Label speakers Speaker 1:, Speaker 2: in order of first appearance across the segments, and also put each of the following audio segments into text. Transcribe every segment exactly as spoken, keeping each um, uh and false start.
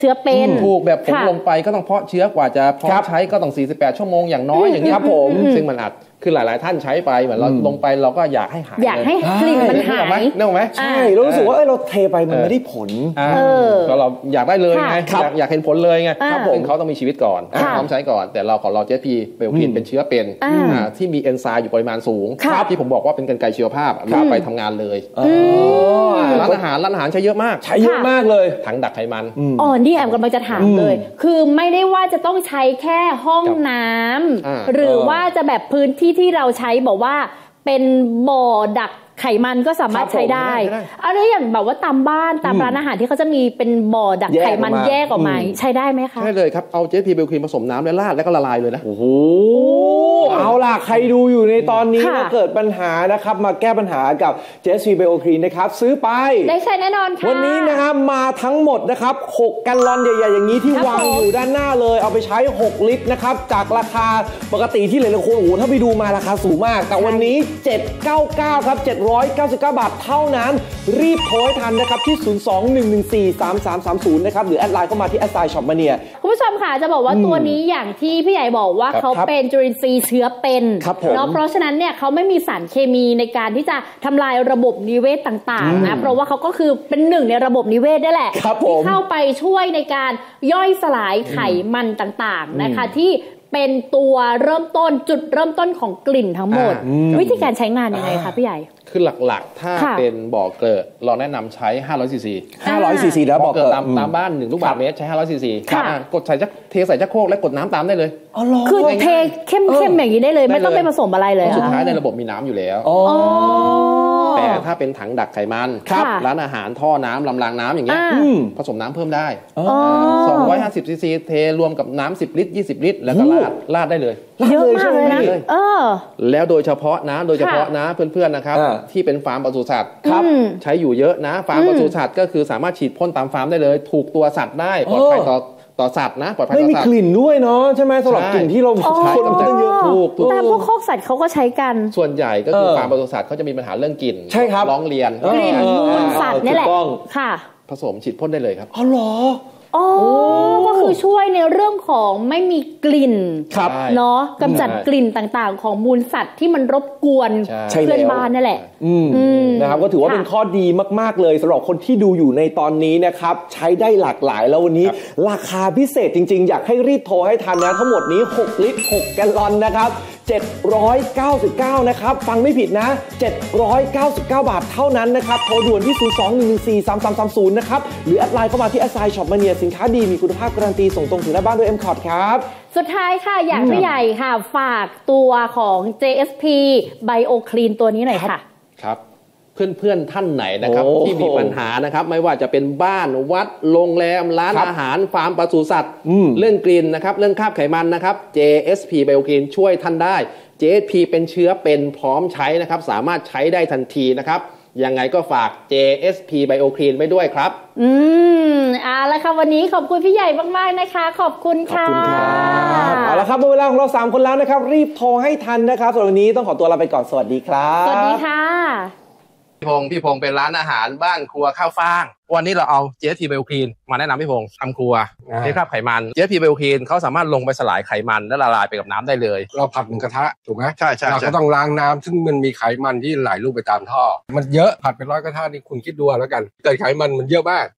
Speaker 1: เชื้อเป็น
Speaker 2: ถูกแบบผมลงไปก็ต้องเพาะเชื้อกว่าจะพร้อมใช้ก็ต้องสี่สิบแปดชั่วโมงอย่างน้อยอย่างนี้ครับผมซึ่งมันอาจคือหลายๆท่านใช้ไปเหมือนเราลงไปเราก็อยากให้หาย
Speaker 1: อยากให้กลิ่นมันหาย
Speaker 2: นึกออกไหม
Speaker 3: ใช่เรารู้สึกว่าเราเทไปมันไม่ได้ผล
Speaker 2: ก็เราอยากได้เลยไงอยากเห็นผลเลยไงครับผมเขาต้องมีชีวิตก่อนพร้อมใช้ก่อนแต่เราของเรา เจ เอส พี ไบโอคลีนเป็นเชื้อเป็นที่มีเอนไซม์อยู่ปริมาณสูงที่ผมบอกว่าเป็นกรรไกรชีวภาพเอาไปทำงานเลยร้านอาหารร้านอาหารใช้เยอะมาก
Speaker 3: ใช้เยอะมากเลย
Speaker 2: ถังดักไขมัน
Speaker 1: อ๋อนี่แอมกำลังจะถามเลยคือไม่ได้ว่าจะต้องใช้แค่ห้องน้ำหรือว่าจะแบบพื้นที่ที่เราใช้บอกว่าเป็นบ่อดักไขมันก็สามารถใช้ได้อะไรอย่างแบบว่าตามบ้านตามร้านอาหารที่เขาจะมีเป็นบ่อดักไขมันแยกออกมาใช้ได้ไหมคะ
Speaker 2: ใช่เลยครับเอา เจ เอส พี ไบโอคลีนผสมน้ำและราดแล้วก็ละลายเลยนะ
Speaker 3: โอ้โหเอาล่ะใครดูอยู่ในตอนนี้ถ้าเกิดปัญหานะครับมาแก้ปัญหากับ เจ เอส พี ไบโอคลีนนะครับซื้อไป
Speaker 1: ได้ใช้แน่นอนค่ะ
Speaker 3: วันนี้นะครับมาทั้งหมดนะครับหกแกลลอนใหญ่ๆอย่างนี้ที่วางอยู่ด้านหน้าเลยเอาไปใช้หกลิตรนะครับจากราคาปกติที่หลายๆคนโอ้โหถ้าไปดูมาราคาสูงมากแต่วันนี้เจ็ดร้อยเก้าสิบเก้าครับเจ็ดร้อยเก้าสิบเก้าบาทเท่านั้นรีบโทรให้ทันนะครับที่ศูนย์ สอง หนึ่ง หนึ่ง สี่ สาม สาม สาม ศูนย์นะครับหรือแอดไลน์เข้ามาที่แอดไซน์ช็อปมาเนีย
Speaker 1: คุณผู้ชมค่ะจะบอกว่าตัวนี้อย่างที่พี่ใหญ่บอกว่าเขาเป็นจุลินทรีย์เชื้อเป็นเนาะเพราะฉะนั้นเนี่ยเขาไม่มีสารเคมีในการที่จะทำลายระบบนิเวศต่างๆนะเพราะว่าเขาก็คือเป็นหนึ่งในระบบนิเวศได้แหละที่เข้าไปช่วยในการย่อยสลายไขมันต่างๆนะคะที่เป็นตัวเริ่มต้นจุดเริ่มต้นของกลิ่นทั้งหมดวิธีการใช้งานยังไงคะพี่ใหญ่
Speaker 2: คือหลักๆถ้าเป็นบ่อเกลือเราแนะนำใช้ห้าร้อยซีซี
Speaker 3: ห้าร้อยซีซีแล้วบ่อเกลือ
Speaker 2: ตามตามบ้านหนึ่งลูกบาศก์เมตรใช้ห้าร้อยซีซีกดใส่จักเทใส่จักโครกและกดน้ำตามได้เลย
Speaker 1: คือเทเข้มๆอย่างนี้ได้เลยไม่ต้องไปผสมอะไรเลย
Speaker 2: สุดท้ายในระบบมีน้ำอยู่แล้วแต่ถ้าเป็นถังดักไขมันร้านอาหารท่อน้ำลำรางน้ำอย่างเงี้ยผสมน้ำเพิ่มได้สองร้อยห้าสิบซีซีเทรวมกับน้ำสิบลิตรยี่สิบลิตรแล้วก็ราดราดได้เลย
Speaker 1: เยอะมากเลยนะ
Speaker 2: แล้วโดยเฉพาะนะโดยเฉพาะนะเพื่อนๆนะครับที่เป็นฟาร์มปศุสัตว์ใช้อยู่เยอะนะฟาร์มปศุสัตว์ก็คือสามารถฉีดพ่นตามฟาร์มได้เลยถูกตัวสัตว์ได้ปลอดภัยต่อต่อสัตว์นะปลอดภัยต่อสัตว์
Speaker 3: ไม่มีกลิ่นด้วยเนาะใช่ไหมสำหรับกลิ่นที่เราใช้กันเยอะถูก
Speaker 1: แต่พวกคอกสัตว์เขาก็ใช้กัน
Speaker 2: ส่วนใหญ่ก็คือฟาร์มปศุสัตว์เขาจะมีปัญหาเรื่องกลิ่น
Speaker 3: ใช่ครับ
Speaker 2: ร้องเรียน
Speaker 1: กลิ่นมูลสัตว์นี่แหละค่ะ
Speaker 2: ผสมฉีดพ่นได้เลยครับ
Speaker 3: อ๋อเหรอ
Speaker 1: อ๋อก็คือช่วยในเรื่องของไม่มีกลิ่นเนาะกำจัดกลิ่นต่างๆของมูลสัตว์ที่มันรบกวนเพื่อนบ้านนั่นแหละ
Speaker 3: นะครับก็ถือว่าเป็นข้อดีมากๆเลยสำหรับคนที่ดูอยู่ในตอนนี้นะครับใช้ได้หลากหลายแล้ววันนี้ราคาพิเศษจริงๆอยากให้รีบโทรให้ทันนะทั้งหมดนี้หกลิตรหกแกลลอนนะครับเจ็ดร้อยเก้าสิบเก้านะครับฟังไม่ผิดนะเจ็ดร้อยเก้าสิบเก้าบาทเท่านั้นนะครับโทรด่วนที่ศูนย์ สอง หนึ่ง หนึ่ง สี่ สาม สาม สาม ศูนย์นะครับหรือแอดไลน์เข้ามาที่แอดไซน์ช็อปมาเนียสินค้าดีมีคุณภาพการันตีส่งตรงถึงหน้าบ้านด้วย เอ็ม คอร์ด ครับ
Speaker 1: สุดท้ายค่ะอยากพี่ใหญ่ค่ะฝากตัวของ เจ เอส พี Bio Clean ตัวนี้หน่อยค่ะ
Speaker 2: ครับเพื่อนๆท่านไหนนะครับที่มีปัญหานะครับไม่ว่าจะเป็นบ้านวัดโรงแรมร้านอาหารฟาร์มปศุสัตว์เรื่องกลิ่นนะครับเรื่องคราบไขมันนะครับ เจ เอส พี Bio Clean ช่วยท่านได้ เจ เอส พี เป็นเชื้อเป็นพร้อมใช้นะครับสามารถใช้ได้ทันทีนะครับยังไงก็ฝาก เจ เอส พี Bio Clean ไว้ด้วยครับ
Speaker 1: อืมเอาละค่ะวันนี้ขอบคุณพี่ใหญ่มากๆนะคะขอบคุณค่ะขอบคุณ
Speaker 3: ครับเอาละครับหมดเวลาของเราสามคนแล้วนะครับรีบโทรให้ทันนะครับสำหรับวันนี้ต้องขอตัวลาไปก่อนสวัสดีครับ
Speaker 1: สวัสดีค่ะ
Speaker 2: พี่พงศ์พี่พงศ์เป็นร้านอาหารบ้านครัวข้าวฟ่างวันนี้เราเอา เจ เอส พี Bio Clean มาแนะนำพี่พงศ์ทำครัวที่คราบไขมัน เจ เอส พี Bio Clean เขาสามารถลงไปสลายไขมันและละลายไปกับน้ำได้เลย
Speaker 4: เราผัดหมูกระทะถูกไหม
Speaker 2: ใช่ใช่
Speaker 4: เราก็ต้องล้างน้ำซึ่งมันมีไขมันที่ไหลลงไปตามท่อมันเยอะผัดเป็นร้อยกระทะนี่คุณคิดดูแล้วกันเกิดไขมันมันเยอะมาก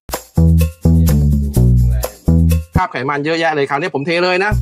Speaker 2: คราบไขมันเยอะแยะเลยคราวนี้ผมเทเลยนะ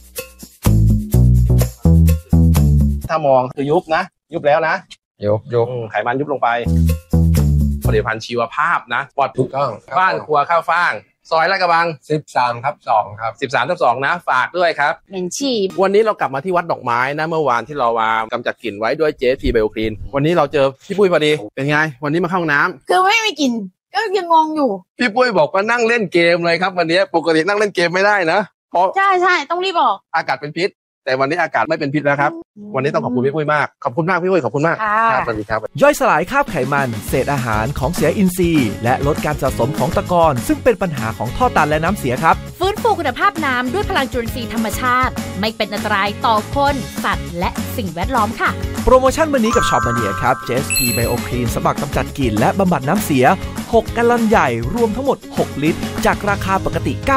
Speaker 2: ถ้ามองคือยุบนะยุบแล้วนะ
Speaker 4: ยุบยุบ
Speaker 2: ไขมันยุบลงไปผลิตภัณฑ์ชีวภาพนะปลอด
Speaker 4: ถูกต้อง
Speaker 2: บ้านครัวข้าวฟ่างซอยลาดกระบัง
Speaker 4: สิบสามทับสอง ครับ
Speaker 2: สิบสามทับสอง นะฝากด้วยครับ
Speaker 1: เหม็นฉี่
Speaker 2: วันนี้เรากลับมาที่วัดดอกไม้นะเมื่อวานที่เราวางกำจัดกลิ่นไว้ด้วย เจ เอส พี Bio Clean วันนี้เราเจอพี่ปุ้ยพอดีเป็นไงวันนี้มาเข้าห้องน้ำ
Speaker 5: คือไม่มีกลิ่นก็ยังงงอยู่
Speaker 2: พี่ปุ้ยบอกว่านั่งเล่นเกมเลยครับวันนี้ปกตินั่งเล่นเกมไม่ได้นะเพราะ
Speaker 5: ใช่ใช่ต้องรีบบอก
Speaker 2: อากาศเป็นพิษแต่วันนี้อากาศไม่เป็นพิษแล้วครับวันนี้ต้องขอบคุณพี่ปุ้ยมากขอบคุณมากพี่ปุ้ยขอบคุณมากครับสวัสดีครับ
Speaker 6: ย่อยสลายคราบไขมันเศษอาหารของเสียอินทรีย์และลดการสะสมของตะกอนซึ่งเป็นปัญหาของท่อตันและน้ำเสียครับ
Speaker 7: ฟื้นฟูคุณภาพน้ำด้วยพลังจุลินทรีย์ธรรมชาติไม่เป็นอันตรายต่อคนสัตว์และสิ่งแวดล้อมค่ะ
Speaker 6: โปรโมชั่นวันนี้กับช็อปมาเนียครับ เจ เอส พี Bio Clean สำหรับกำจัดกลิ่นและบำบัดน้ำเสียหกแกลลอนใหญ่รวมทั้งหมดหกลิตรจากราคาปกติ